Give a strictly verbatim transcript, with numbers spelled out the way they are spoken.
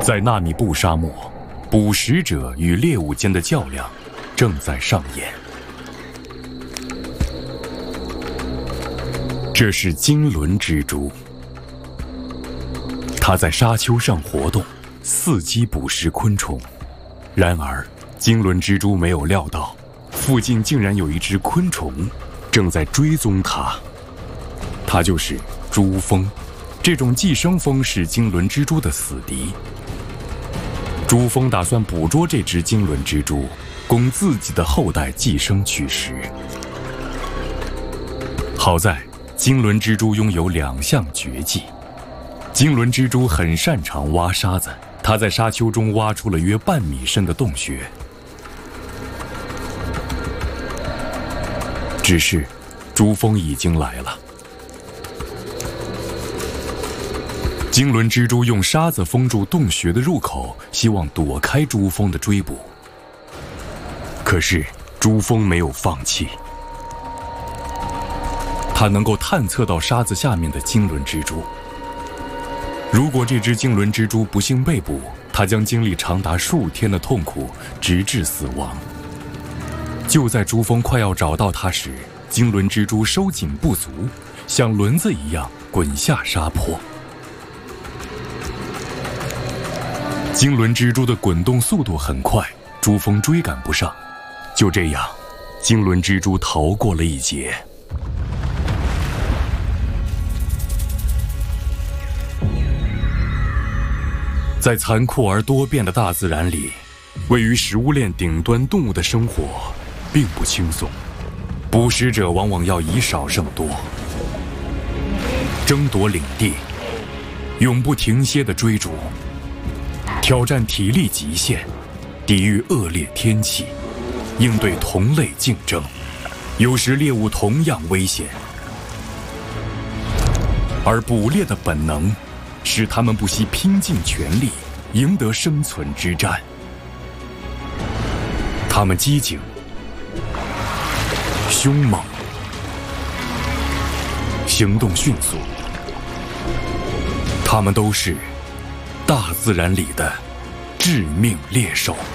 在纳米布沙漠，捕食者与猎物间的较量正在上演。这是鲸轮蜘蛛，它在沙丘上活动，伺机捕食昆虫。然而，鲸轮蜘蛛没有料到，附近竟然有一只昆虫正在追踪它。它就是蛛蜂。这种寄生蜂是鲸轮蜘蛛的死敌。蛛蜂打算捕捉这只鲸轮蜘蛛，供自己的后代寄生取食。好在鲸轮蜘蛛拥有两项绝技。鲸轮蜘蛛很擅长挖沙子，它在沙丘中挖出了约半米深的洞穴。只是，蛛蜂已经来了。鲸轮蜘蛛用沙子封住洞穴的入口，希望躲开蛛蜂的追捕。可是，蛛蜂没有放弃。它能够探测到沙子下面的鲸轮蜘蛛。如果这只鲸轮蜘蛛不幸被捕，它将经历长达数天的痛苦，直至死亡。就在蛛蜂快要找到它时，鲸轮蜘蛛收紧不足，像轮子一样滚下沙坡。鲸轮蜘蛛的滚动速度很快，蛛蜂追赶不上。就这样，鲸轮蜘蛛逃过了一劫。在残酷而多变的大自然里，位于食物链顶端动物的生活并不轻松。捕食者往往要以少胜多，争夺领地，永不停歇的追逐，挑战体力极限，抵御恶劣天气，应对同类竞争。有时猎物同样危险，而捕猎的本能使他们不惜拼尽全力赢得生存之战。他们机警、凶猛，行动迅速。他们都是大自然里的致命猎手。